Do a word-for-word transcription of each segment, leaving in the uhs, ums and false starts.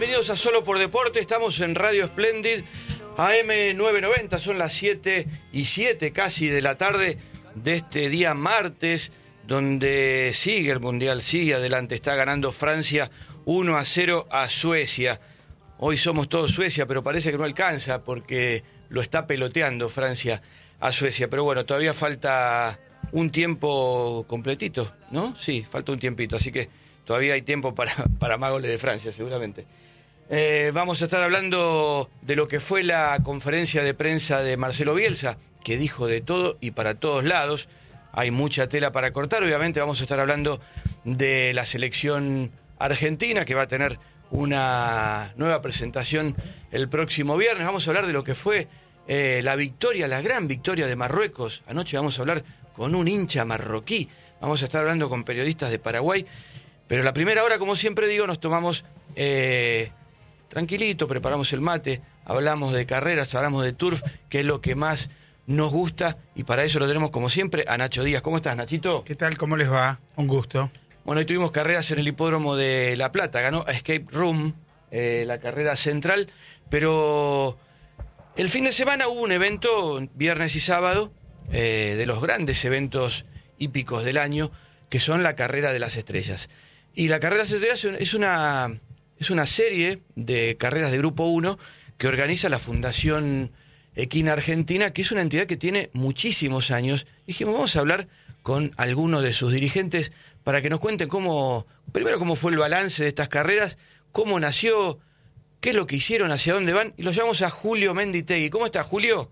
bienvenidos a Solo por Deporte. Estamos en Radio Splendid, A M novecientos noventa, son las siete y siete casi de la tarde de este día martes, donde sigue el Mundial, sigue adelante, está ganando Francia uno a cero a Suecia. Hoy somos todos Suecia, pero parece que no alcanza porque lo está peloteando Francia a Suecia. Pero bueno, todavía falta un tiempo completito, ¿no? Sí, falta un tiempito, así que todavía hay tiempo para, para más goles de Francia, seguramente. Eh, vamos a estar hablando de lo que fue la conferencia de prensa de Marcelo Bielsa, que dijo de todo y para todos lados. Hay mucha tela para cortar. Obviamente vamos a estar hablando de la selección argentina, que va a tener una nueva presentación el próximo viernes. Vamos a hablar de lo que fue eh, la victoria, la gran victoria de Marruecos. Anoche vamos a hablar con un hincha marroquí. Vamos a estar hablando con periodistas de Paraguay. Pero la primera hora, como siempre digo, nos tomamos eh, tranquilito, preparamos el mate, hablamos de carreras, hablamos de turf, que es lo que más nos gusta, y para eso lo tenemos, como siempre, a Nacho Díaz. ¿Cómo estás, Nachito? ¿Qué tal? ¿Cómo les va? Un gusto. Bueno, hoy tuvimos carreras en el hipódromo de La Plata, ganó Escape Room, eh, la carrera central, pero el fin de semana hubo un evento, viernes y sábado, eh, de los grandes eventos hípicos del año, que son la Carrera de las Estrellas. Y la Carrera de las Estrellas es una, es una serie de carreras de Grupo uno que organiza la Fundación Equina Argentina, que es una entidad que tiene muchísimos años. Dijimos, vamos a hablar con alguno de sus dirigentes para que nos cuenten cómo, primero cómo fue el balance de estas carreras, cómo nació, qué es lo que hicieron, hacia dónde van, y lo llamamos a Julio Menditegui. ¿Cómo está, Julio?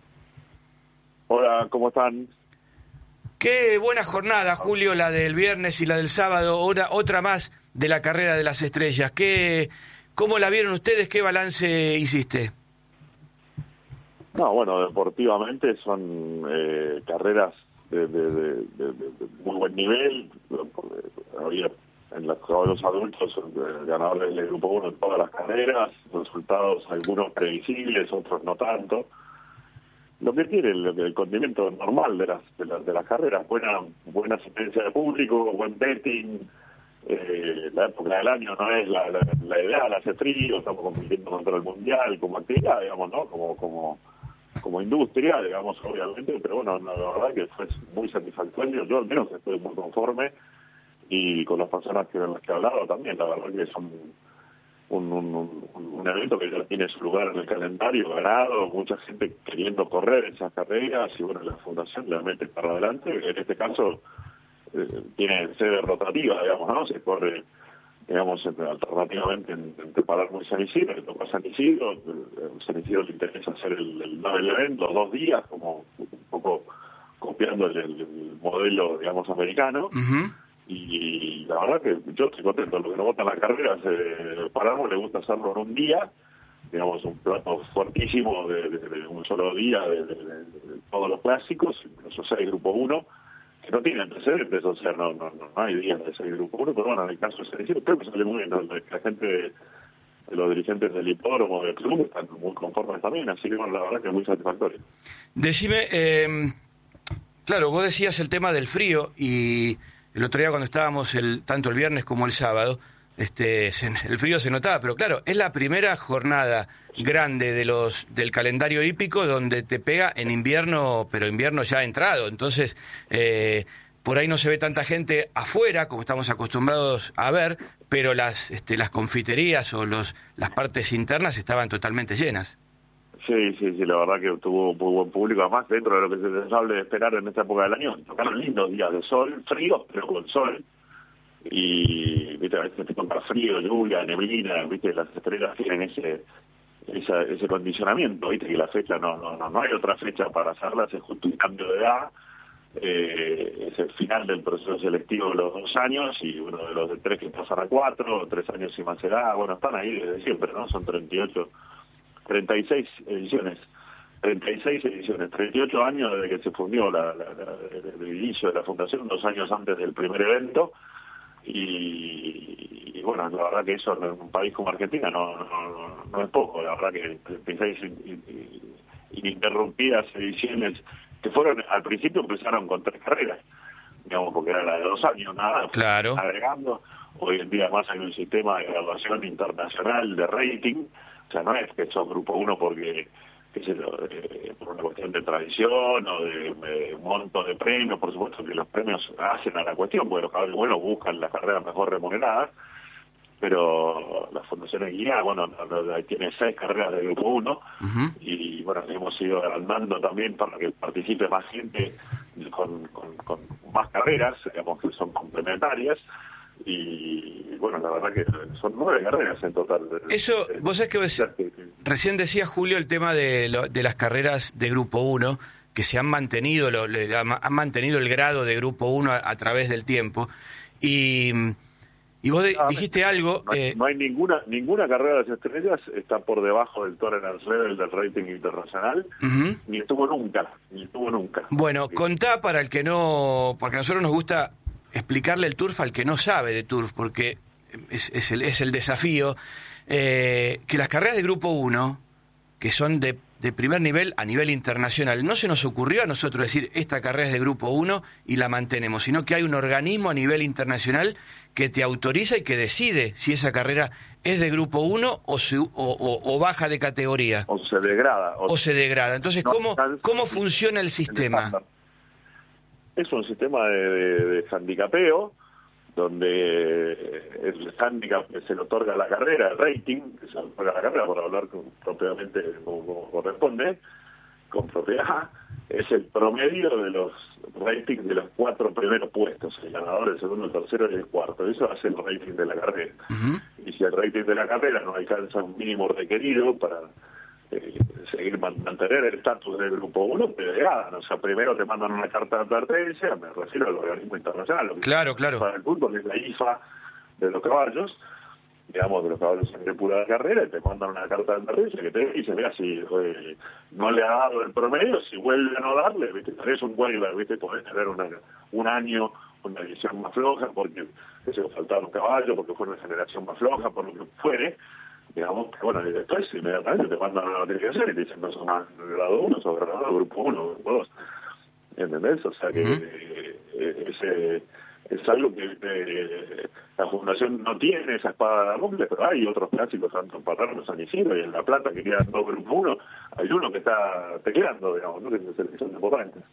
Hola, ¿cómo están? Qué buena jornada, Julio, la del viernes y la del sábado, otra, otra más de la Carrera de las Estrellas. ¿Qué, ¿Cómo la vieron ustedes? ¿Qué balance hiciste? No, bueno, deportivamente son eh, carreras de, de, de, de, de muy buen nivel. Había en los caballos adultos eh, ganadores del Grupo uno en todas las carreras, resultados algunos previsibles, otros no tanto. Lo que tiene el, el condimento normal de las, de las de las carreras, buena buena asistencia de público, buen betting. Eh, la época del año no es la, la, la ideal, hace frío, estamos compitiendo contra el mundial como actividad, digamos, ¿no? Como como como industria, digamos, obviamente, pero bueno, la verdad que fue muy satisfactorio. Yo al menos estoy muy conforme, y con las personas que, con las que he hablado también, la verdad que son Un, un, un evento que ya tiene su lugar en el calendario ganado, mucha gente queriendo correr esas carreras, y bueno, la fundación le mete para adelante. En este caso eh, tiene sede rotativa, digamos, ¿no? Se corre, digamos, alternativamente en, entre Palermo y San Isidro. Le tocó a San Isidro, eh, San Isidro le interesa hacer el, el, el evento dos días, como un poco copiando el, el, el modelo, digamos, americano. Uh-huh. Y la verdad que yo estoy contento. Lo que nos votan las carreras, eh, Palermo le gusta hacerlo en un día, digamos, un plato fuertísimo de, de, de un solo día de, de, de, de todos los clásicos, incluso seis Grupo uno, que no tiene antecedentes, o sea, no no, no hay días de seis Grupo uno, pero bueno, en el caso de San Isidro creo que sale muy bien. ¿No? La gente, de, de los dirigentes del hipódromo, del club, están muy conformes también, así que bueno, la verdad que es muy satisfactorio. Decime, eh, claro, vos decías el tema del frío, y el otro día cuando estábamos, el, tanto el viernes como el sábado, este, se, el frío se notaba, pero claro, es la primera jornada grande de los del calendario hípico donde te pega en invierno, pero invierno ya entrado. Entonces, eh, por ahí no se ve tanta gente afuera, como estamos acostumbrados a ver, pero las, este, las confiterías o los, las partes internas estaban totalmente llenas. Sí, sí, sí, la verdad que tuvo muy buen público, además dentro de lo que se desable de esperar en esta época del año. Tocaron lindos días de sol, fríos, pero con sol, y viste, a veces te toca frío, lluvia, neblina, viste, las estrellas tienen ese esa, ese condicionamiento, viste, que la fecha no no no, no hay otra fecha para hacerlas, es justo un cambio de edad, eh, es el final del proceso selectivo de los dos años, y bueno, de los de tres que pasan a cuatro, tres años y más edad, bueno, están ahí desde siempre, ¿no? Son treinta y ocho treinta y seis ediciones, treinta y seis ediciones, treinta y ocho años desde que se fundió la, la, la, el inicio de la fundación, dos años antes del primer evento, y, y bueno, la verdad que eso en un país como Argentina no no, no es poco, la verdad que treinta y seis ininterrumpidas ediciones, que fueron, al principio empezaron con tres carreras, digamos, porque era la de dos años, nada, claro, agregando. hoy en día más hay un sistema de evaluación internacional de rating, o sea, no es que son grupo uno porque, qué sé yo, eh, por una cuestión de tradición o de eh, monto de premios, por supuesto que los premios hacen a la cuestión, porque los caballos buenos buscan las carreras mejor remuneradas, pero la Fundación Equidad, bueno, tiene seis carreras de grupo uno, uh-huh. y bueno, hemos ido agrandando también para que participe más gente con, con, con más carreras, digamos que son complementarias, y bueno, la verdad que son nueve carreras en total. Eso, vos sabés que vos, recién decía Julio el tema de, lo, de las carreras de grupo uno, que se han mantenido, lo, le, han mantenido el grado de grupo uno a, a través del tiempo, y... Y vos de, dijiste algo... No hay, eh, no hay ninguna ninguna carrera de las estrellas está por debajo del tolerance level del rating internacional, uh-huh. ni estuvo nunca, ni estuvo nunca. Bueno, contá para el que no... Porque a nosotros nos gusta explicarle el turf al que no sabe de turf, porque es, es, el, es el desafío, eh, que las carreras de grupo uno, que son de, de primer nivel a nivel internacional, no se nos ocurrió a nosotros decir esta carrera es de grupo uno y la mantenemos, sino que hay un organismo a nivel internacional que te autoriza y que decide si esa carrera es de grupo uno o, se, o, o, o baja de categoría. O se degrada. O, o se degrada. Entonces, no, ¿cómo, ¿cómo funciona el sistema? Es un sistema de, de, de handicapeo, donde el handicap que se le otorga a la carrera, el rating, que se le otorga a la carrera, por hablar con, propiamente como, como corresponde, con propiedad, es el promedio de los ratings de los cuatro primeros puestos, el ganador, el segundo, el tercero y el cuarto. Eso hace el rating de la carrera. Uh-huh. Y si el rating de la carrera no alcanza un mínimo requerido para eh, seguir mantener el estatus del grupo uno, te degradan. O sea, primero te mandan una carta de advertencia, me refiero al organismo internacional, lo que claro, claro. para el fútbol, que es la I F A de los caballos, digamos, de los caballos en pura de carrera, y te mandan una carta de advertencia que te dice, mira, si eh, no le ha dado el promedio, si vuelve a no darle, viste, tenés un waiver, viste, podés tener una, un año, una edición más floja, porque se va a faltar un caballo, porque fue una generación más floja, por lo que fuere, digamos, que bueno, y después inmediatamente te mandan una notificación y te dicen, no son más grado uno, son grado grupo uno, grupo dos, ¿entendés? O sea que uh-huh. eh, eh, ese... es algo que eh, la Fundación no tiene esa espada de Damocles, pero hay otros clásicos, Santo Paterno, San Isidro, y en La Plata, que quedan dos grupo uno, hay uno que está tecleando, digamos, ¿no? Que es la selección de potentes.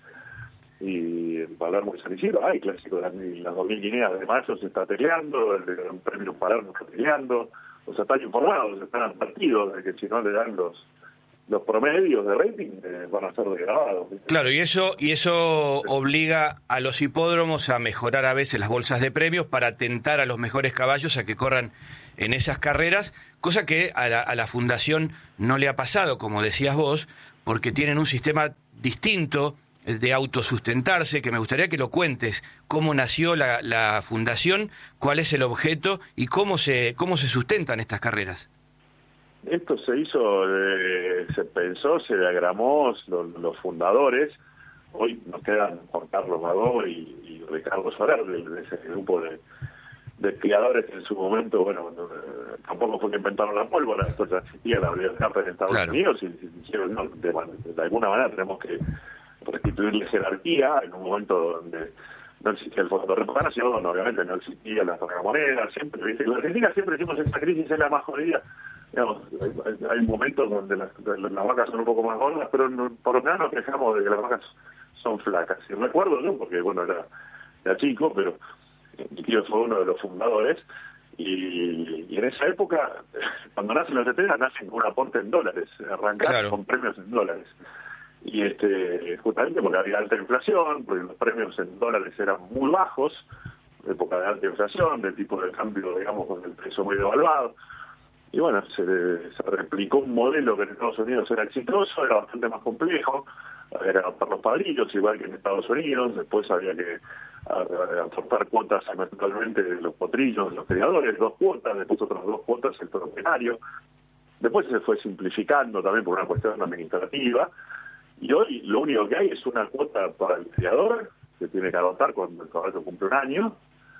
Y en Palermo y San Isidro hay clásicos, las, las dos mil Guineas de mayo se está tecleando, el de Gran Premio Palermo está tecleando, o sea, están informados, están advertidos de que si no le dan los los promedios de rating eh, van a ser degradados. Claro, y eso y eso obliga a los hipódromos a mejorar a veces las bolsas de premios para tentar a los mejores caballos a que corran en esas carreras, cosa que a la, a la Fundación no le ha pasado, como decías vos, porque tienen un sistema distinto de autosustentarse, que me gustaría que lo cuentes, cómo nació la, la Fundación, cuál es el objeto y cómo se, cómo se sustentan estas carreras. Esto se hizo, eh, se pensó, se diagramó los, los fundadores. Hoy nos quedan Juan Carlos Magó y, y Ricardo Soler, de, de ese grupo de, de criadores que en su momento, bueno, no, tampoco fue que inventaron la pólvora, esto ya existía la Brigada de Campo en Estados claro. Unidos, y, y dijeron, no, de, de alguna manera tenemos que restituirle jerarquía en un momento donde no existía el fondo de reparación, obviamente no existía la tragamonedas, siempre, ¿viste? En Argentina siempre decimos esta crisis es la más jodida. Digamos, hay, hay momentos donde las, las vacas son un poco más gordas, pero no, por lo menos nos quejamos de que las vacas son flacas. Y recuerdo yo, porque bueno, era, era chico, pero mi tío fue uno de los fundadores, y, y en esa época, cuando nacen los setenta, nacen con un aporte en dólares, arrancan claro. con premios en dólares. Y este justamente porque había alta inflación, porque los premios en dólares eran muy bajos, época de alta inflación, de tipo de cambio, digamos, con el peso muy devaluado. Y bueno, se, se replicó un modelo que en Estados Unidos era exitoso, era bastante más complejo, había que adoptar los padrillos, igual que en Estados Unidos, después había que aportar cuotas semestralmente de los potrillos, de los criadores, dos cuotas, después otras dos cuotas el propietario. Después se fue simplificando también por una cuestión administrativa, y hoy lo único que hay es una cuota para el criador, que tiene que adoptar cuando el caballo cumple un año,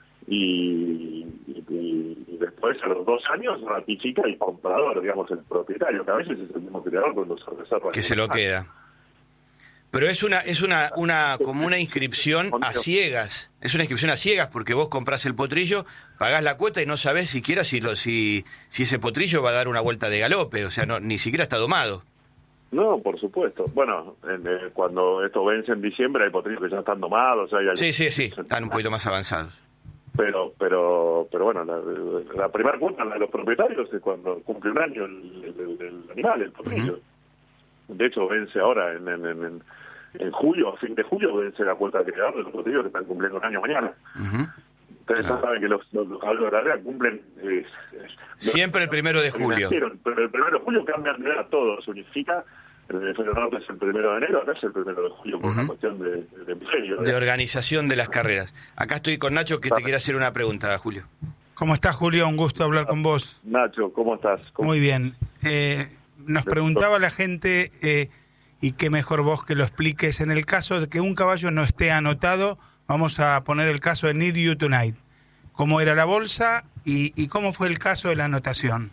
Y, y, y después a los dos años ratifica el comprador, digamos el propietario, que a veces es el mismo criador cuando se reserva que se lo queda. Pero es una es una una como una inscripción a ciegas. Es una inscripción a ciegas porque vos comprás el potrillo, pagás la cuota y no sabés siquiera si lo, si si ese potrillo va a dar una vuelta de galope, o sea, no ni siquiera está domado. No, por supuesto. Bueno, en, eh, cuando esto vence en diciembre hay potrillos que ya están domados. Hay sí, sí, sí, están un poquito más avanzados. Pero pero pero bueno, la, la primera cuota, la de los propietarios, es cuando cumple un año el, el, el animal, el potrillo. Uh-huh. De hecho, vence ahora en, en, en, en julio, a fin de julio, vence la cuota de creador de los potrillos que están cumpliendo un año mañana. Uh-huh. Ustedes claro. saben que los, los, los caballos de la Real cumplen... Eh, Siempre el primero de julio. Nacieron, pero el primero de julio cambia de edad todo, se unifica. El hemisferio norte es el primero de enero, acá es el primero de julio, por uh-huh. una cuestión de, de, de hemisferio. De organización de las carreras. Acá estoy con Nacho, que te quiere hacer una pregunta, Julio. ¿Cómo estás, Julio? Un gusto hablar con vos. Nacho, ¿cómo estás? ¿Cómo... Muy bien. Eh, nos preguntaba la gente, eh, y qué mejor vos que lo expliques, en el caso de que un caballo no esté anotado, vamos a poner el caso de Need You Tonight. ¿Cómo era la bolsa y, y cómo fue el caso de la anotación?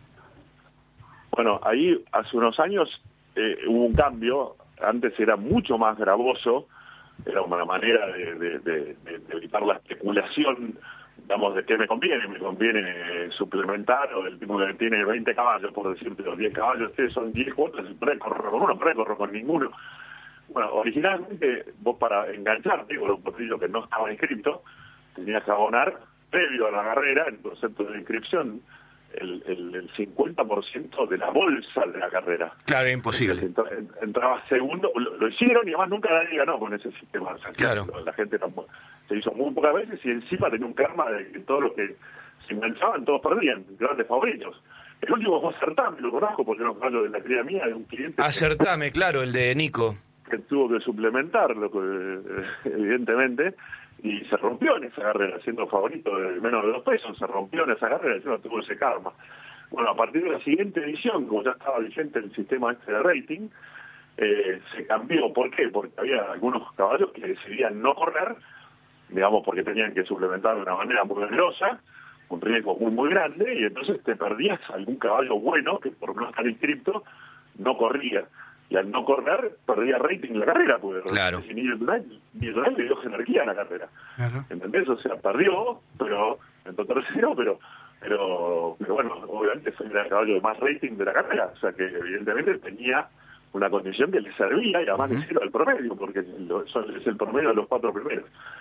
Bueno, ahí hace unos años eh, hubo un cambio. Antes era mucho más gravoso, era una manera de, de, de, de evitar la especulación, digamos, de qué me conviene. Me conviene eh, suplementar, o el tipo que tiene veinte caballos, por decirte, los diez caballos, ustedes son diez cuotas, por corro con uno, por corro con ninguno. Bueno, originalmente vos para engancharte con un potrillo que no estaba inscrito, tenías que abonar, previo a la carrera, en el concepto de inscripción, el, el, el cincuenta por ciento de la bolsa de la carrera. Claro, imposible. Entra, entraba segundo, lo, lo hicieron y además nunca nadie ganó con ese sistema. O sea, claro. La gente tampoco, se hizo muy pocas veces y encima tenía un karma de que todos los que se enganchaban, todos perdían, grandes favoritos. El último fue Acertame, lo conozco porque era un caballo de la cría mía, de un cliente. Acertame, que, claro, el de Nico. Que tuvo que suplementarlo, eh, evidentemente. Y se rompió en esa carrera, siendo favorito de menos de dos pesos, se rompió en esa carrera, y no tuvo ese karma. Bueno, a partir de la siguiente edición, como ya estaba vigente el sistema este de rating, eh, se cambió. ¿Por qué? Porque había algunos caballos que decidían no correr, digamos, porque tenían que suplementar de una manera muy generosa, un riesgo muy, muy grande, y entonces te perdías algún caballo bueno que por no estar inscrito no corría. Y al no correr, perdía rating en la carrera, porque claro. Ni le dio jerarquía en la carrera. Claro. ¿Entendés? O sea, perdió, pero entró tercero, pero, pero, pero bueno, obviamente fue el caballo de más rating de la carrera, o sea que evidentemente tenía una condición que le servía y además uh-huh. le sirve al promedio, porque es el promedio de los cuatro primeros.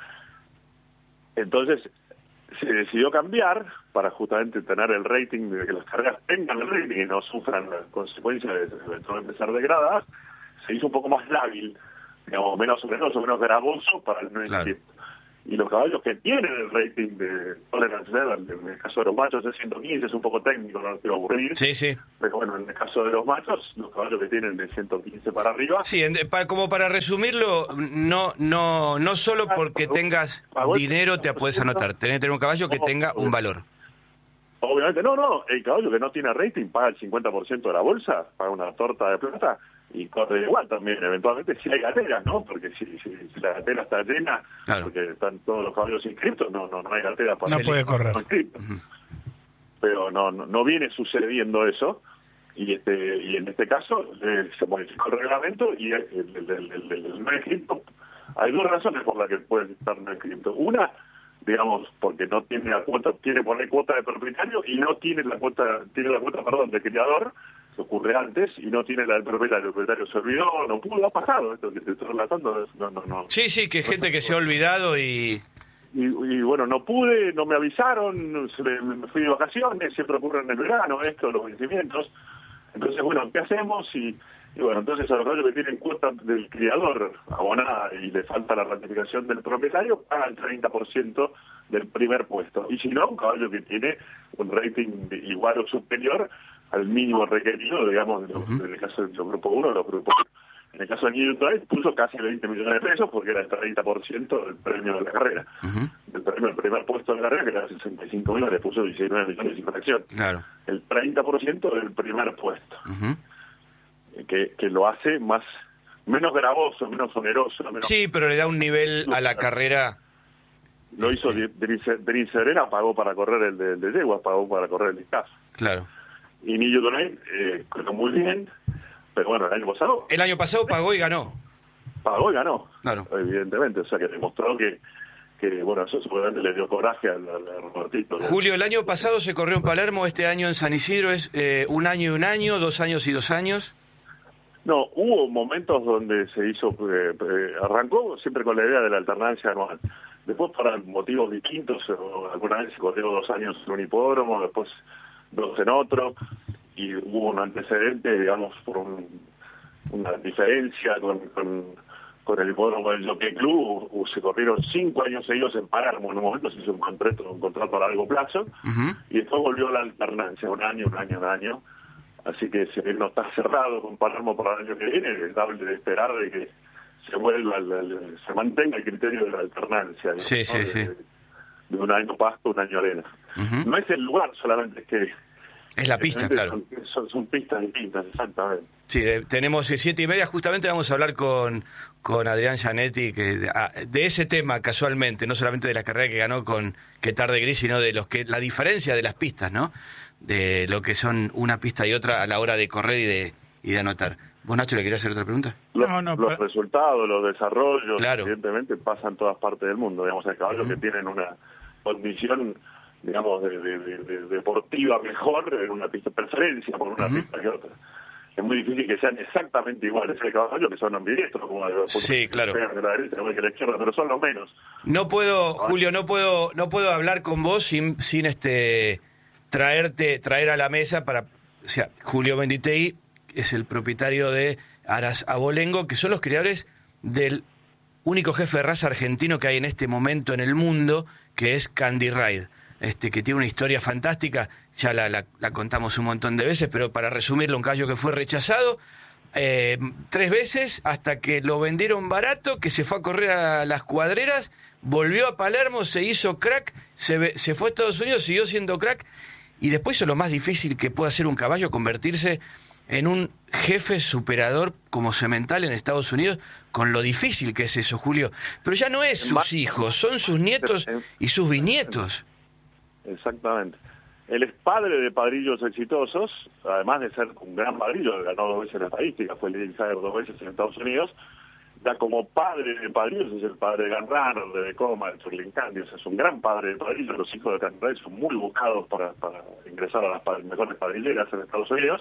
Entonces, se decidió cambiar para justamente tener el rating, de que las carreras tengan el rating y no sufran las consecuencias de eventualmente ser degradadas. Se hizo un poco más lábil, digamos, menos oneroso, menos gravoso para el no inscrito. Claro. Y los caballos que tienen el rating de Tolerance Level, en el caso de los machos es ciento quince, es un poco técnico, no lo quiero aburrir. Sí, sí. Pero bueno, en el caso de los machos, los caballos que tienen de ciento quince para arriba... Sí, en, para, como para resumirlo, no no no solo porque tengas dinero te puedes anotar, tenés que tener un caballo que tenga un valor. Obviamente, no, no, el caballo que no tiene rating paga el cincuenta por ciento de la bolsa, paga una torta de plata y corre igual también, eventualmente si hay gateras, ¿no? Porque si, si, si la gatera está llena, claro. porque están todos los caballos inscritos, no no no hay gateras para... No puede correr. Uh-huh. Pero no, no no viene sucediendo eso, y este y en este caso eh, se modificó el reglamento y el, el, el, el, el, el no inscrito, hay dos razones por las que puede estar no inscrito. Una, digamos, porque no tiene la cuota, quiere poner cuota de propietario y no tiene la cuota, tiene la cuota, perdón, de criador, que ocurre antes, y no tiene la del propietario. El propietario se olvidó, no pudo, ha pasado esto que te estoy relatando. No, no, no. Sí, sí, que no gente que se ha olvidado y... y... Y bueno, no pude, no me avisaron, se me, me fui de vacaciones, siempre ocurre en el verano esto, los vencimientos. Entonces, bueno, ¿qué hacemos? Y, y bueno, entonces a los caballos que tienen cuota del criador abonada y le falta la ratificación del propietario, paga el treinta por ciento del primer puesto. Y si no, un caballo que tiene un rating igual o superior al mínimo requerido, digamos, de los, uh-huh. en el caso de los grupos uno, los grupos en el caso de Newton puso casi veinte millones de pesos porque era el treinta por ciento del premio de la carrera. Uh-huh. El premio, el primer puesto de la carrera, que era sesenta y cinco millones, puso diecinueve millones sin fracción. Claro. El treinta por ciento del primer puesto. Uh-huh. Que, que lo hace más menos gravoso, menos oneroso. Menos... Sí, pero le da un nivel a la carrera. Lo hizo Denis Serena, pagó para correr el de, de Yeguas, pagó para correr el Discaf. Claro. Y Nillo Donay, eh, quedó muy bien, pero bueno, el año pasado... El año pasado pagó y ganó. pagó y ganó, claro. evidentemente, o sea que demostró que, que bueno, eso seguramente le dio coraje al, al, al Robertito. Julio, el año pasado se corrió en Palermo, este año en San Isidro es eh, un año y un año, dos años y dos años. No, hubo momentos donde se hizo, eh, eh, arrancó siempre con la idea de la alternancia anual. Después, para motivos distintos, alguna vez se corrió dos años en un hipódromo, después dos en otro, y hubo un antecedente, digamos, por un, una diferencia con, con, con el hipódromo del Jockey Club. Se corrieron cinco años seguidos en Palermo, en un momento se hizo un contrato, un contrato a largo plazo, uh-huh. y después volvió la alternancia, un año, un año, un año. Así que si no está cerrado con Palermo para el año que viene, es dable de esperar de que se vuelva, la, la, se mantenga el criterio de la alternancia, ¿no? Sí, sí, de, sí. de un año pasto, un año arena. Uh-huh. No es el lugar solamente, es que... Es la pista, claro. Son, son, son pistas distintas, exactamente. Sí, de, tenemos eh, siete y media, justamente vamos a hablar con, con Adrián Gianetti que de, de ese tema casualmente, no solamente de la carrera que ganó con Que Tarde Gris, sino de los que la diferencia de las pistas, ¿no? De lo que son una pista y otra a la hora de correr y de, y de anotar. ¿Vos, Nacho, le querías hacer otra pregunta? Los, no, no, los pero... resultados, los desarrollos, claro. evidentemente pasan en todas partes del mundo. Digamos, hay caballos uh-huh. que tienen una condición, digamos, de, de, de, de deportiva mejor en una pista, preferencia por una uh-huh. pista que otra. Es muy difícil que sean exactamente iguales. Hay caballos que son ambidiestros, como sí, claro. Que la derecha, que la izquierda, pero son los menos. No puedo, Julio, no puedo, no puedo hablar con vos sin, sin este traerte, traer a la mesa para, o sea, Julio Benditei es el propietario de Aras Abolengo, que son los creadores del único jefe de raza argentino que hay en este momento en el mundo, que es Candy Ride, este, que tiene una historia fantástica, ya la, la, la contamos un montón de veces, pero para resumirlo, un caballo que fue rechazado eh, tres veces hasta que lo vendieron barato, que se fue a correr a las cuadreras, volvió a Palermo, se hizo crack, se, se fue a Estados Unidos, siguió siendo crack, y después es lo más difícil que puede hacer un caballo, convertirse en un jefe superador como Semental en Estados Unidos, con lo difícil que es eso, Julio. Pero ya no es sus hijos, son sus nietos y sus bisnietos. Exactamente. Él es padre de padrillos exitosos, además de ser un gran padrillo, ganó dos veces la estadística, fue el Insider dos veces en Estados Unidos. Ya como padre de padrillos es el padre de Gunrunner, de Becoma, de Turling Candy, o sea, es un gran padre de padrillos. Los hijos de Candy Ride son muy buscados para, para ingresar a las mejores padrilleras en Estados Unidos.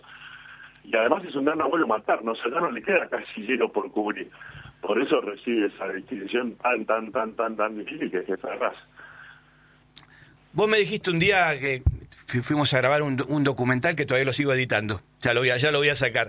Y además es un gran abuelo materno, o sea, ya no le queda casillero por cubrir. Por eso recibe esa distinción tan, tan, tan, tan, tan difícil que es jefe de raza. Vos me dijiste un día que fuimos a grabar un, un documental que todavía lo sigo editando, ya lo voy a, ya lo voy a sacar,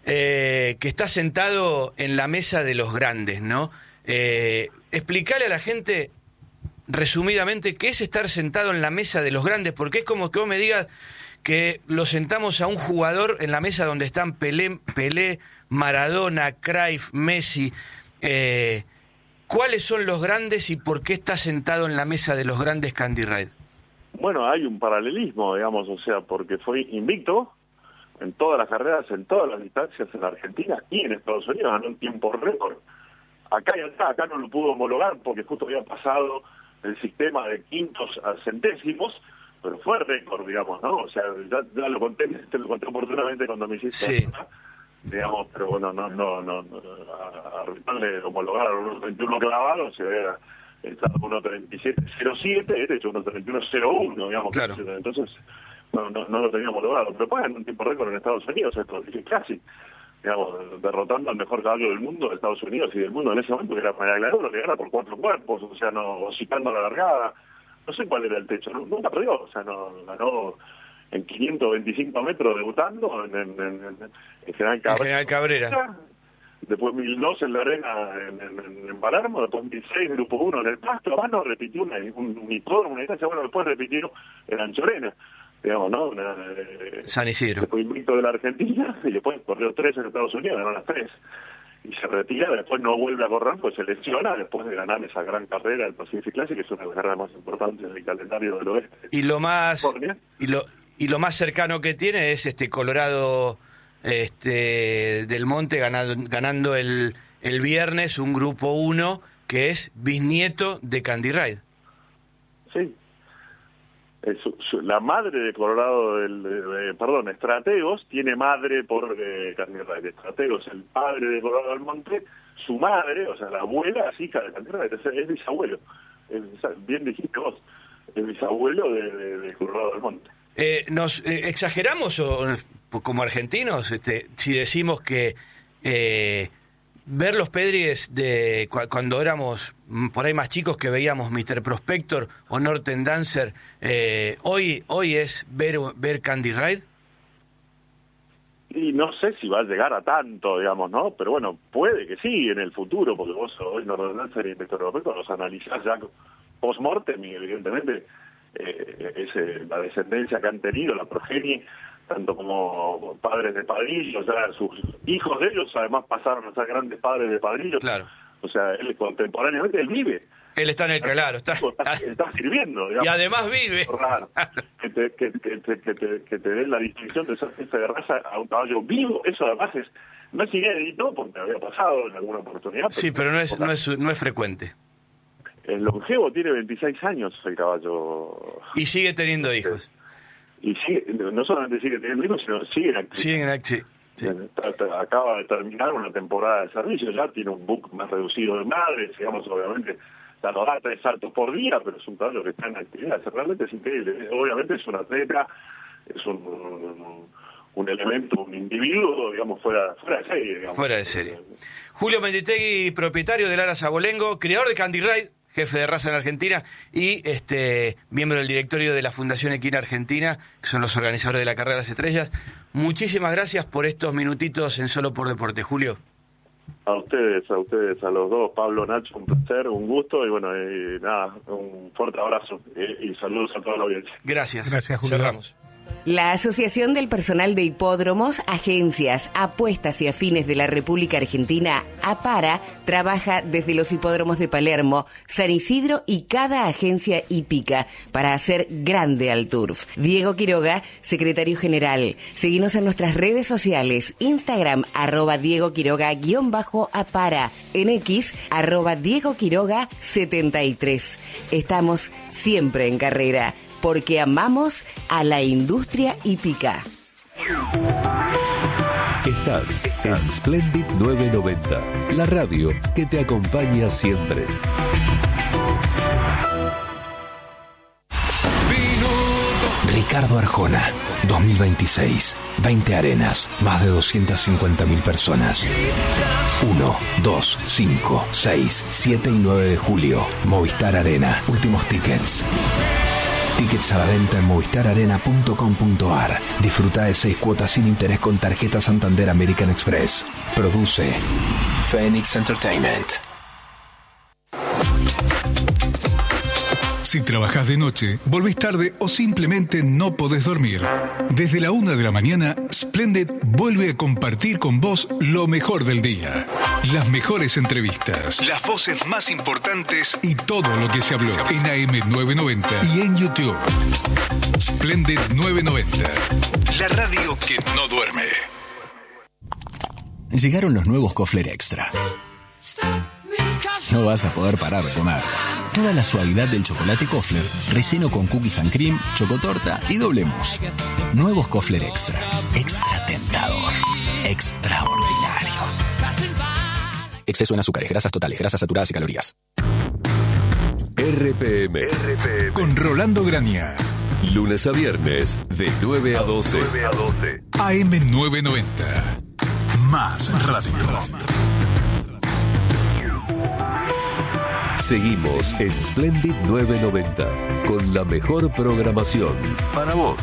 eh, que está sentado en la mesa de los grandes, ¿no? Eh, explicarle a la gente resumidamente qué es estar sentado en la mesa de los grandes, porque es como que vos me digas que lo sentamos a un jugador en la mesa donde están Pelé, Pelé Maradona, Cruyff, Messi. Eh, ¿Cuáles son los grandes y por qué está sentado en la mesa de los grandes Candy Ride? Bueno, hay un paralelismo, digamos, o sea, porque fue invicto en todas las carreras, en todas las distancias en Argentina y en Estados Unidos, ganó un tiempo récord. Acá y acá, acá no lo pudo homologar porque justo había pasado el sistema de quintos a centésimos, pero fue récord, digamos, ¿no? O sea, ya, ya lo conté, te lo conté oportunamente cuando me hiciste, sí. digamos, pero bueno, no, no, no, no a, a Rital homologaron uno veintiuno clavados, se había estado uno treinta y siete cero siete, este hecho uno treinta y uno cero uno, digamos, claro. Entonces no, no, no lo tenía homologado, pero pagan un tiempo récord en Estados Unidos, esto es casi, digamos, derrotando al mejor caballo del mundo, de Estados Unidos y del mundo en ese momento, que era María Gladoro, que gana por cuatro cuerpos, o sea, no, citando la largada. No sé cuál era el techo, nunca perdió, o sea, no ganó en quinientos veinticinco metros debutando en, en, en, en General Cabrera. En General Cabrera. Después mil dos en la arena en, en, en Palermo, después mil seis Grupo uno en el Pasto, además no repitió una, un, un hipódromo, una distancia, bueno, después repitió en Anchorena, digamos, ¿no? Una, eh, San Isidro. Después invicto de la Argentina y después corrió tres en Estados Unidos, ganó las tres. Y se retira, después no vuelve a correr, pues se lesiona después de ganar esa gran carrera del Pacific Classic, que es una de las carreras más importantes del calendario del oeste. Y lo más y lo y lo más cercano que tiene es este Colorado este del Monte ganando, ganando el, el viernes un grupo uno que es bisnieto de Candy Ride. Sí. Es su, su, la madre de Colorado del, de, eh, perdón, Estrategos tiene madre por eh, Candy Wright. Estrategos, el padre de Colorado del Monte, su madre, o sea, la abuela, es hija de Candy Wright, es, es bisabuelo. Es, bien dijiste vos, es bisabuelo de, de, de Colorado del Monte. Eh, ¿Nos eh, exageramos o, como argentinos este, si decimos que eh, ver los Pedries de cu- cuando éramos por ahí más chicos, que veíamos mister Prospector o Northern Dancer, eh, hoy hoy es ver ver Candy Wright? Y no sé si va a llegar a tanto, digamos, ¿no? Pero bueno, puede que sí en el futuro, porque vos hoy Northern Dancer y mister Prospector los analizás ya post-mortem y evidentemente eh, es eh, la descendencia que han tenido, la progenie, tanto como padres de padrillos, o sea, sus hijos de ellos además pasaron a ser grandes padres de padrillos. Claro. O sea, él contemporáneamente, él vive. Él está en el claro, está, está, está sirviendo, digamos. Y además vive. Raro. Que te, que, que, que, que, te, que te den la distinción de ser jefe de raza a un caballo vivo, eso además es, no es inédito, porque había pasado en alguna oportunidad. Pero sí, pero no es, no es, no es frecuente. El longevo tiene veintiséis años, el caballo. Y sigue teniendo hijos. Y sigue, no solamente sigue teniendo hijos, sino sigue en actividad. Sigue en actividad. Sí. Acaba de terminar una temporada de servicio, ya tiene un book más reducido de madres, digamos, obviamente la da tres saltos por día, pero es un caballo que está en actividad, realmente es increíble. Obviamente es un atleta, es un, un, un elemento, un individuo, digamos, fuera, fuera de serie. Digamos. Fuera de serie. Julio Menditegui, propietario del Aras Abolengo, creador de Candy Wright, jefe de raza en Argentina, y este miembro del directorio de la Fundación Equina Argentina, que son los organizadores de la Carrera de las Estrellas. Muchísimas gracias por estos minutitos en Solo por Deporte, Julio. A ustedes, a ustedes, a los dos, Pablo, Nacho, un placer, un gusto, y bueno, y nada, un fuerte abrazo y, y saludos a toda la audiencia. Gracias. Gracias, Julio. Cerramos. La Asociación del Personal de Hipódromos, Agencias, Apuestas y Afines de la República Argentina, APARA, trabaja desde los hipódromos de Palermo, San Isidro y cada agencia hípica para hacer grande al turf. Diego Quiroga, secretario general. Seguinos en nuestras redes sociales, Instagram, arroba Diego Quiroga, guión bajo APARA, en X, arroba Diego Quiroga setenta y tres. Estamos siempre en carrera, porque amamos a la industria hípica. Estás en Splendid novecientos noventa, la radio que te acompaña siempre. Ricardo Arjona, dos mil veintiséis, veinte arenas, más de doscientas cincuenta mil personas. uno, dos, cinco, seis, siete y nueve de julio, Movistar Arena, últimos tickets. Tickets a la venta en movistar arena punto com punto a r. Disfruta de seis cuotas sin interés con tarjeta Santander American Express. Produce Phoenix Entertainment. Si trabajás de noche, volvés tarde o simplemente no podés dormir, desde la una de la mañana, Splendid vuelve a compartir con vos lo mejor del día. Las mejores entrevistas, las voces más importantes y todo lo que se habló en A M novecientos noventa y en YouTube. Splendid novecientos noventa, la radio que no duerme. Llegaron los nuevos Kofler Extra. No vas a poder parar de comer. Toda la suavidad del chocolate Kofler, relleno con cookies and cream, chocotorta y doble mousse. Nuevos Kofler Extra. Extra tentador. Extraordinario. Exceso en azúcares, grasas totales, grasas saturadas y calorías. R P M. R P M. Con Rolando Grania. Lunes a viernes, de nueve a doce. A M novecientos noventa. Más radio. Seguimos en Splendid novecientos noventa, con la mejor programación para vos.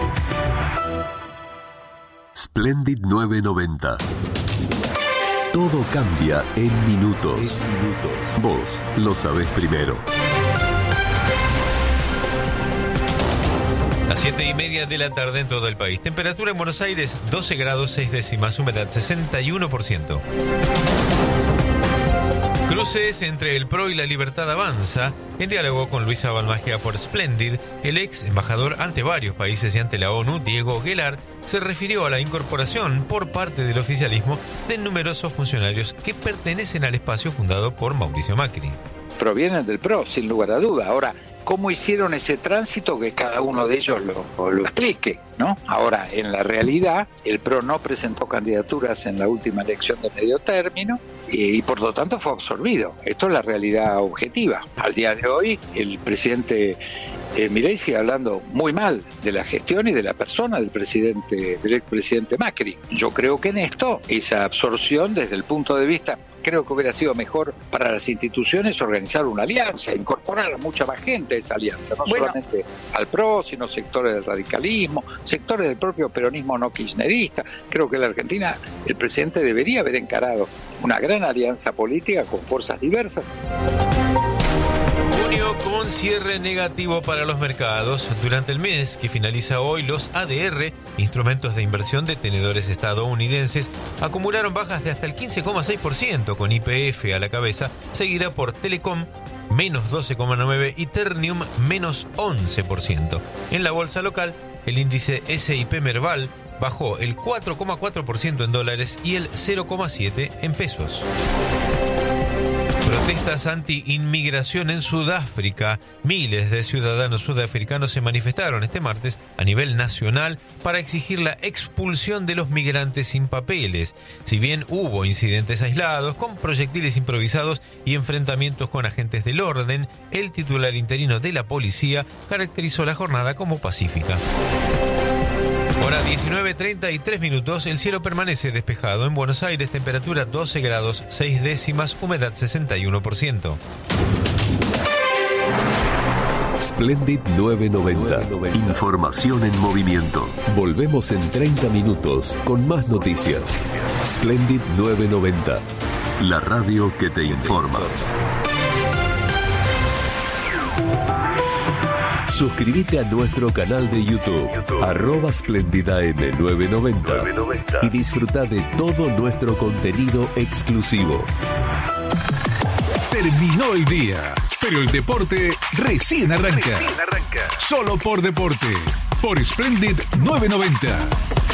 Splendid novecientos noventa. Todo cambia en minutos. En minutos. Vos lo sabés primero. A siete y media de la tarde en todo el país. Temperatura en Buenos Aires, doce grados seis décimas, humedad sesenta y uno por ciento. Cruces entre el P R O y la Libertad Avanza. En diálogo con Luisa Balmagia por Splendid, el ex embajador ante varios países y ante la ONU, Diego Guelar, se refirió a la incorporación por parte del oficialismo de numerosos funcionarios que pertenecen al espacio fundado por Mauricio Macri. Provienen del P R O, sin lugar a duda. Ahora, cómo hicieron ese tránsito, que cada uno de ellos lo, lo explique, ¿no? Ahora, en la realidad, el P R O no presentó candidaturas en la última elección de medio término y, y por lo tanto fue absorbido. Esto es la realidad objetiva. Al día de hoy, el presidente eh, Milei sigue hablando muy mal de la gestión y de la persona del presidente, del expresidente Macri. Yo creo que en esto, esa absorción desde el punto de vista, creo que hubiera sido mejor para las instituciones organizar una alianza, incorporar a mucha más gente a esa alianza, no bueno. solamente al P R O, sino sectores del radicalismo, sectores del propio peronismo no kirchnerista. Creo que en la Argentina el presidente debería haber encarado una gran alianza política con fuerzas diversas. Junio con cierre negativo para los mercados. Durante el mes que finaliza hoy, los A D R, instrumentos de inversión de tenedores estadounidenses, acumularon bajas de hasta el quince coma seis por ciento, con Y P F a la cabeza, seguida por Telecom, menos doce coma nueve por ciento, y Ternium, menos once por ciento. En la bolsa local, el índice S y P Merval bajó el cuatro coma cuatro por ciento en dólares y el cero coma siete por ciento en pesos. Protestas anti-inmigración en Sudáfrica. Miles de ciudadanos sudafricanos se manifestaron este martes a nivel nacional para exigir la expulsión de los migrantes sin papeles. Si bien hubo incidentes aislados con proyectiles improvisados y enfrentamientos con agentes del orden, el titular interino de la policía caracterizó la jornada como pacífica. Hora diecinueve treinta y tres minutos, el cielo permanece despejado en Buenos Aires, temperatura doce grados seis décimas, humedad sesenta y uno por ciento. Splendid novecientos noventa. Información en movimiento. Volvemos en treinta minutos con más noticias. Splendid novecientos noventa. La radio que te informa. Suscríbete a nuestro canal de YouTube, arroba Splendid A M novecientos noventa, y disfruta de todo nuestro contenido exclusivo. Terminó el día, pero el deporte recién arranca. Recién arranca. Solo por deporte, por Splendid novecientos noventa.